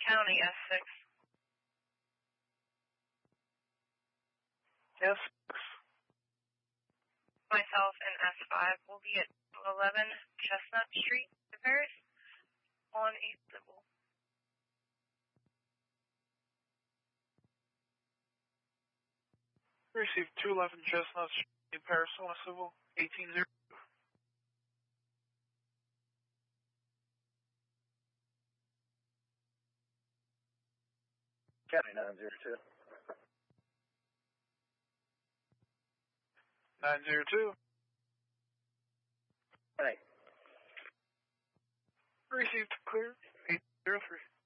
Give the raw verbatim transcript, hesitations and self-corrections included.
County, S six. S six. Myself and S five will be at eleven Chestnut Street, Paris, on a civil. Received two eleven Chestnut Street, Paris, on a civil, eighteen zero. County nine zero two. nine zero two. Hey. Received clear, eight zero three.